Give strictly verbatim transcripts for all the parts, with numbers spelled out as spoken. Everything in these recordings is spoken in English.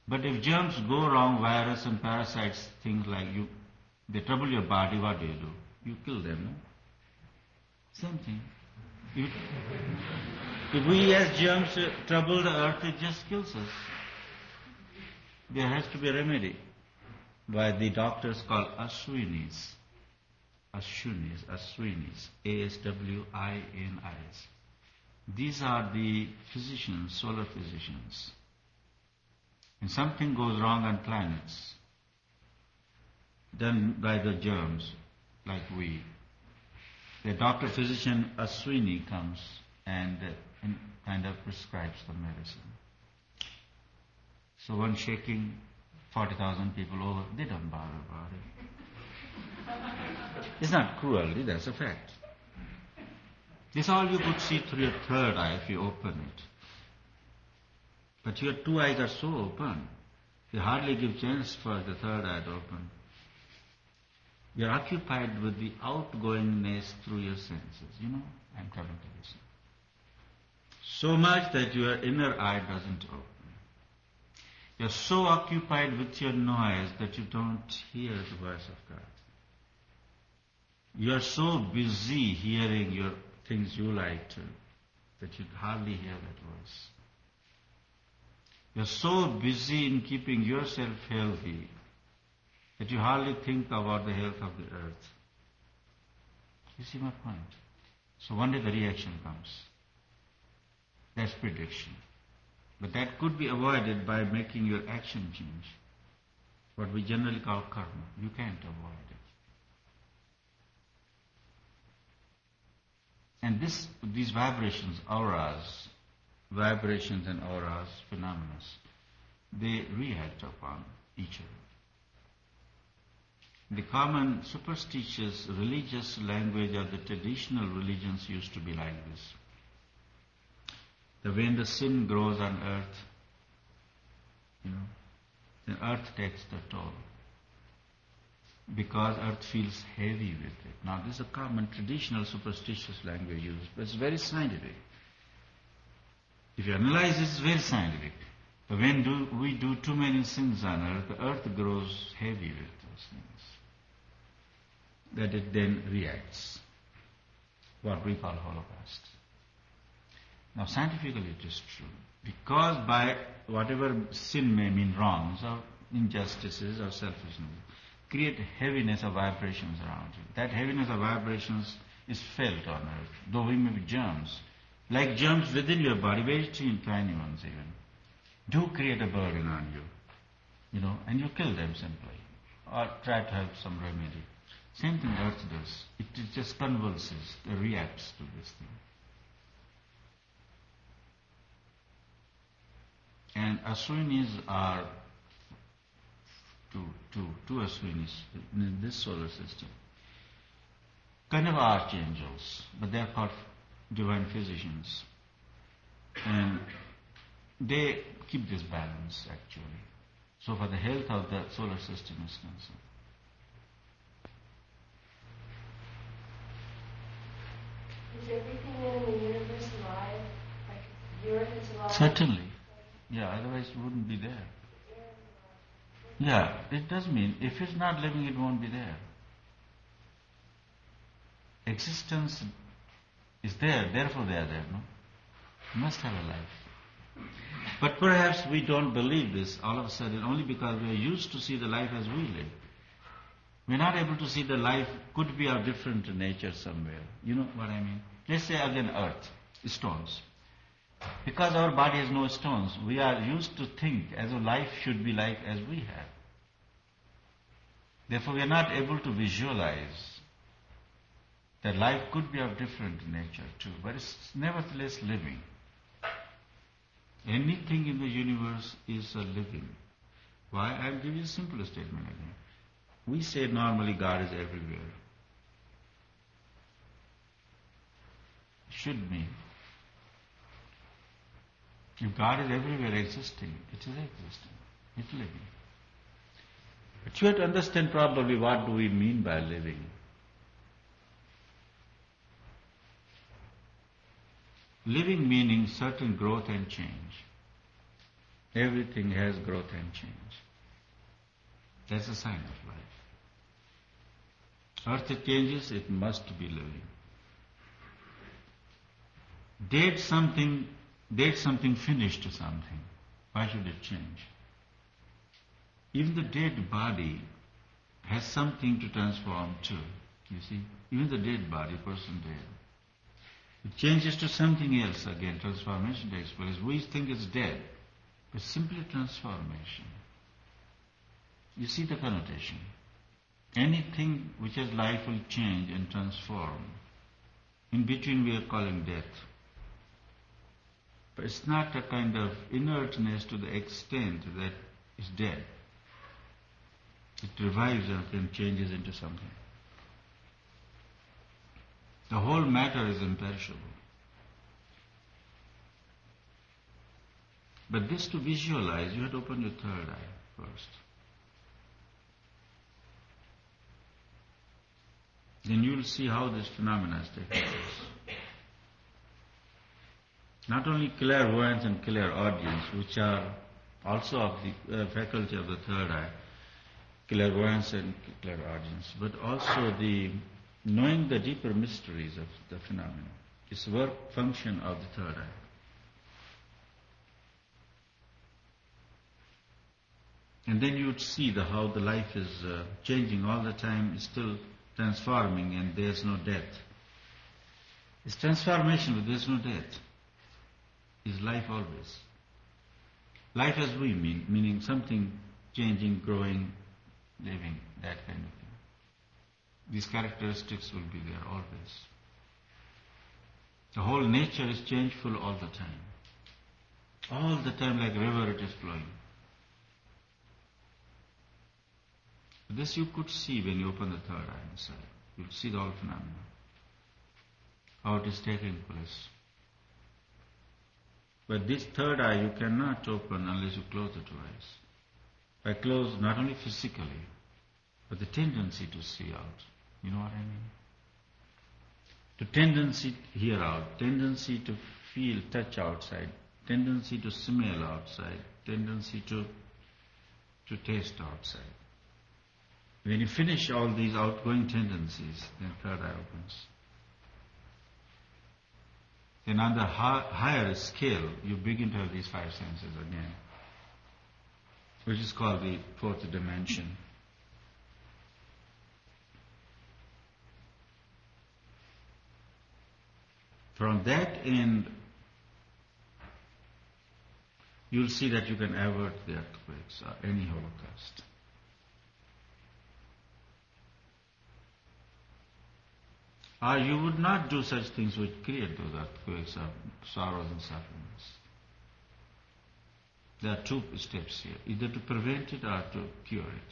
But if germs go wrong, virus and parasites, things like you, they trouble your body, what do you do? You kill them, no? Same thing. If, if we as germs uh, trouble the earth, it just kills us. There has to be a remedy. By the doctors called Aswinis. Aswinis, Aswinis, A S W I N I S. These are the physicians, solar physicians. When something goes wrong on planets, done by the germs, like we, the doctor physician Aswini comes and, uh, and kind of prescribes the medicine. So one shaking, forty thousand people over, they don't bother about it. It's not cruelty, that's a fact. This is all you could see through your third eye if you open it. But your two eyes are so open, you hardly give chance for the third eye to open. You are occupied with the outgoingness through your senses. You know, I'm coming to this. So much that your inner eye doesn't open. You're so occupied with your noise that you don't hear the voice of God. You're so busy hearing your things you like to, that you hardly hear that voice. You're so busy in keeping yourself healthy that you hardly think about the health of the earth. You see my point? So one day the reaction comes. That's prediction. But that could be avoided by making your action change. What we generally call karma. You can't avoid it. And this, these vibrations, auras, vibrations and auras, phenomena, they react upon each other. The common superstitious religious language of the traditional religions used to be like this. That when the sin grows on earth, you know, the earth takes the toll. Because earth feels heavy with it. Now this is a common traditional superstitious language used, but it's very scientific. If you analyze it, it's very scientific. But when do we do too many sins on earth, the earth grows heavy with those things. That it then reacts. What we call Holocaust. Now scientifically it is true. Because by whatever sin may mean wrongs or injustices or selfishness, create heaviness of vibrations around you. That heaviness of vibrations is felt on earth, though we may be germs. Like germs within your body, very tiny ones even, do create a burden on you, you know, and you kill them simply, or try to have some remedy. Same thing earth does. It just convulses, it reacts to this thing. And Aswinis are two, two, two Aswinis in this solar system. Kind of archangels, but they are called divine physicians. And they keep this balance actually. So for the health of the solar system is concerned. Is everything in the universe alive? Like the earth is alive? Certainly. Yeah, otherwise it wouldn't be there. Yeah, it does mean if it's not living, it won't be there. Existence is there, therefore they are there, no? You must have a life. But perhaps we don't believe this all of a sudden only because we are used to see the life as we live. We're not able to see the life could be of different nature somewhere. You know what I mean? Let's say again earth, stones. Because our body has no stones, we are used to think as though life should be like as we have. Therefore we are not able to visualize that life could be of different nature too, but it's nevertheless living. Anything in the universe is a living. Why? I'll give you a simple statement again. We say normally God is everywhere. Should mean. If God is everywhere existing, it is existing, it is living. But you have to understand probably what do we mean by living. Living meaning certain growth and change. Everything has growth and change. That's a sign of life. Earth changes, it must be living. Did something, did something finish to something? Why should it change? Even the dead body has something to transform too. You see, even the dead body, person dead, it changes to something else again. Transformation takes place. We think it's dead, but simply transformation. You see the connotation. Anything which has life will change and transform. In between we are calling death. But it's not a kind of inertness to the extent that it's dead. It revives and changes into something. The whole matter is imperishable. But this to visualize, you have to open your third eye first. Then you will see how this phenomena is taking place. Not only clairvoyance and clairaudience, which are also of the uh, faculty of the third eye, clairvoyance and clairaudience, but also the knowing the deeper mysteries of the phenomena is work function of the third eye. And then you would see the, how the life is uh, changing all the time, is still transforming, and there's no death. It's transformation, but there's no death. Is life always. Life as we mean, meaning something changing, growing, living, that kind of thing. These characteristics will be there always. The whole nature is changeful all the time. All the time, like a river, it is flowing. This you could see when you open the third eye inside. You'll see the whole phenomena. How it is taking place. But this third eye you cannot open unless you close the two eyes. By close, not only physically, but the tendency to see out. You know what I mean? The tendency to hear out, tendency to feel, touch outside, tendency to smell outside, tendency to, to taste outside. When you finish all these outgoing tendencies, then third eye opens. Then on the higher scale, you begin to have these five senses again, which is called the fourth dimension. From that end, you'll see that you can avert the earthquakes or any holocaust. Or you would not do such things which create those earthquakes or sorrows and sufferings. There are two steps here, either to prevent it or to cure it.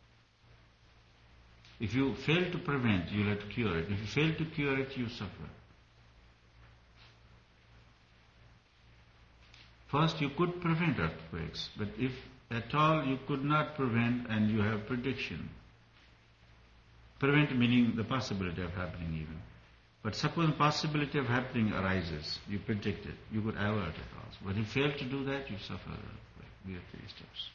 If you fail to prevent, you'll have to cure it. If you fail to cure it, you suffer. First, you could prevent earthquakes, but if at all you could not prevent and you have prediction, prevent meaning the possibility of happening even. But suppose the possibility of happening arises, you predict it, you could avert it also. But if you fail to do that, you suffer the earthquake. These are three steps.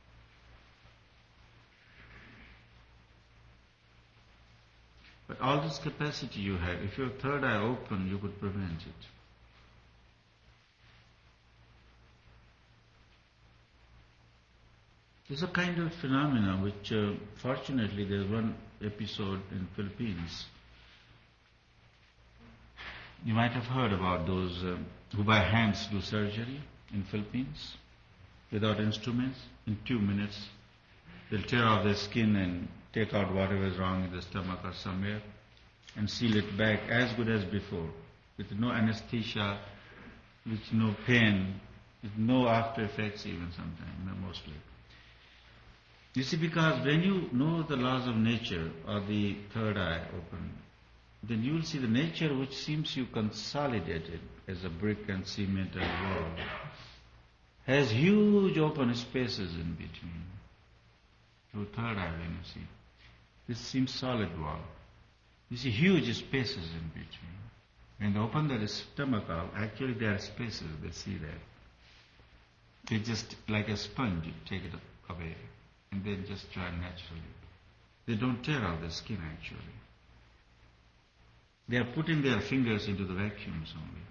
But all this capacity you have, if your third eye open, you could prevent it. There's a kind of phenomena which, uh, fortunately, there's one episode in Philippines. You might have heard about those uh, who by hands do surgery in Philippines without instruments. In two minutes, they'll tear off their skin and take out whatever is wrong in the stomach or somewhere and seal it back as good as before, with no anesthesia, with no pain, with no after effects even sometimes, mostly. You see, because when you know the laws of nature or the third eye open, then you will see the nature which seems you consolidated as a brick and cement and wall has huge open spaces in between. Through third eye when you see. This seems solid wall. You see huge spaces in between. When they open their stomach out, actually there are spaces, they see that. They just, like a sponge, you take it away and then just dry naturally. They don't tear out the skin actually. They are putting their fingers into the vacuums only.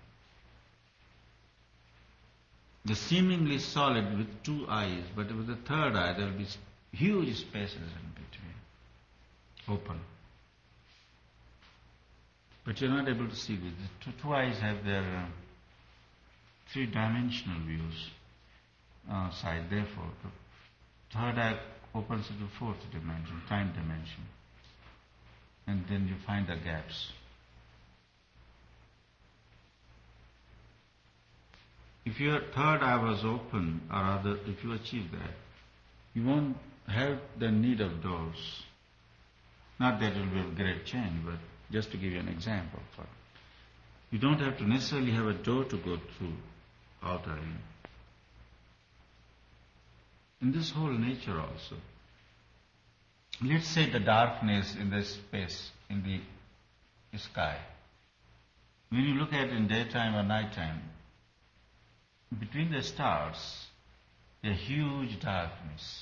The seemingly solid with two eyes, but with the third eye there will be huge spaces in between, open. But you're not able to see with the two, two eyes have their uh, three-dimensional views uh, side. Therefore, the third eye opens into fourth dimension, time dimension, and then you find the gaps. If your third eye was open, or rather, if you achieve that, you won't have the need of doors. Not that it will be a great change, but just to give you an example. For you don't have to necessarily have a door to go through outer in. In this whole nature also, let's say the darkness in the space, in the sky. When you look at it in daytime or nighttime, between the stars, a huge darkness.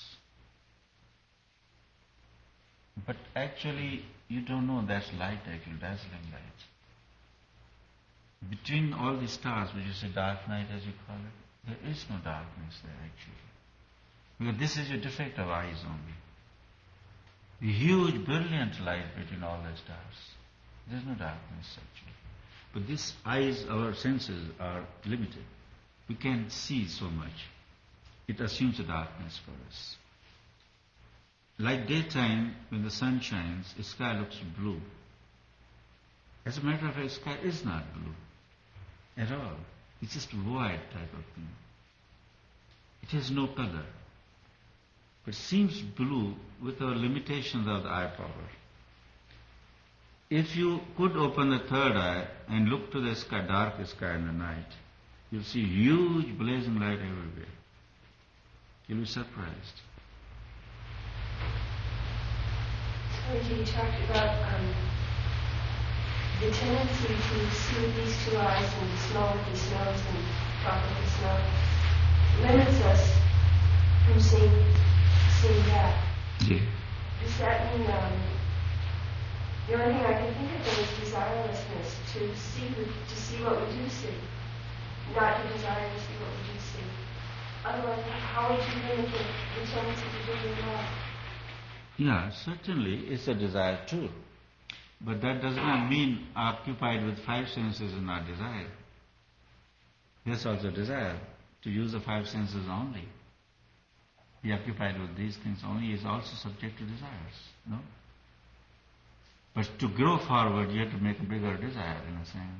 But actually, you don't know that's light, actually, dazzling light. Between all the stars, which is a dark night as you call it, there is no darkness there actually. Because this is a defect of eyes only. The huge, brilliant light between all the stars. There is no darkness actually. But these eyes, our senses are limited. We can't see so much. It assumes a darkness for us. Like daytime, when the sun shines, the sky looks blue. As a matter of fact, the sky is not blue at all. It's just a void type of thing. It has no color. But it seems blue with our limitations of the eye power. If you could open the third eye and look to the sky, dark sky in the night, you'll see huge blazing light everywhere. You'll be surprised. So you talked about um, the tendency to see with these two eyes and to smell with these nose and talk with this nose limits us from seeing, seeing that. Yeah. Does that mean um, the only thing I can think of is desirelessness, to see to see what we do see, not to desire to see what we do see. Otherwise, how would you limit the, the tendency to do your life? Yeah, certainly it's a desire too. But that does not mean occupied with five senses is not desire. There's also desire to use the five senses only. Be occupied with these things only is also subject to desires, no? But to grow forward, you have to make a bigger desire in a sense.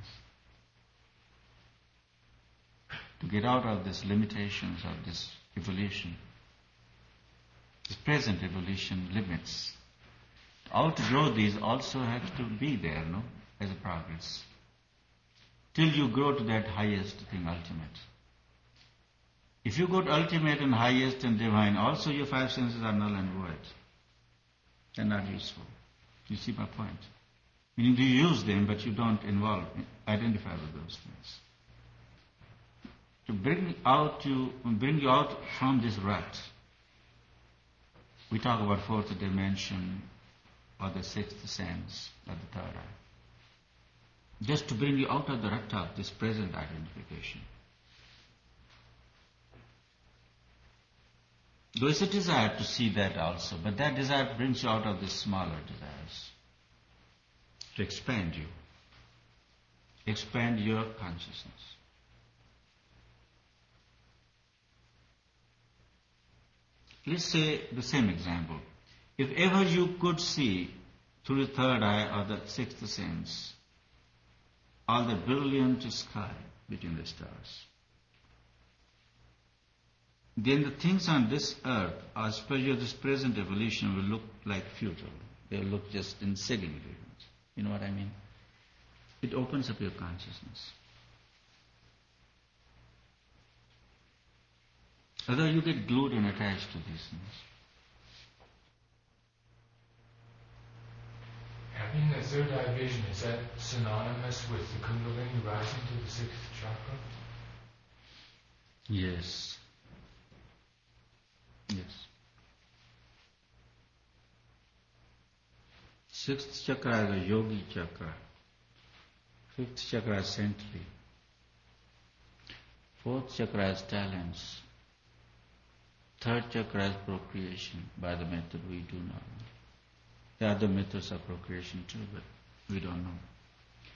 To get out of these limitations of this evolution. This present evolution limits. To outgrow these also has to be there, no? As a progress. Till you grow to that highest thing, ultimate. If you go to ultimate and highest and divine, also your five senses are null and void. They're not useful. You see my point? Meaning you use them, but you don't involve, identify with those things. To bring out you, bring you out from this rut. We talk about fourth dimension or the sixth sense or the third eye. Just to bring you out of the rut of this present identification. There is a desire to see that also, but that desire brings you out of these smaller desires. To expand you. Expand your consciousness. Let's say the same example. If ever you could see through the third eye or the sixth sense all the brilliant sky between the stars, then the things on this earth, as per your this present evolution, will look like futile. They will look just insignificant. You know what I mean? It opens up your consciousness. Otherwise you get glued and attached to these things. Having the third eye vision, is that synonymous with the Kundalini rising to the sixth chakra? Yes. Yes. Sixth chakra is a yogi chakra. Fifth chakra is saintly. Fourth chakra is talents. Third chakra is procreation by the method we do not know. The other methods are procreation too, but we don't know.